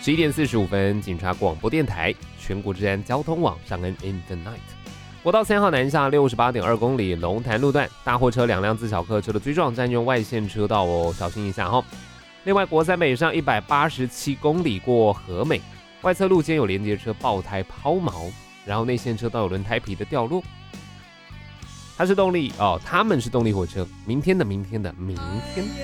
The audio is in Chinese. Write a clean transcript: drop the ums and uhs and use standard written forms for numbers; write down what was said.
11点45分，警察广播电台全国治安交通网上恩 In the Night。国道3号南下68.2公里，龙潭路段大货车2辆自小客车的追撞，占用外线车道哦，小心一下哈。另外，国3北上187公里过和美，外侧路肩有连接车爆胎抛锚，然后内线车道有轮胎皮的掉落。他们是动力火车，明天的明天。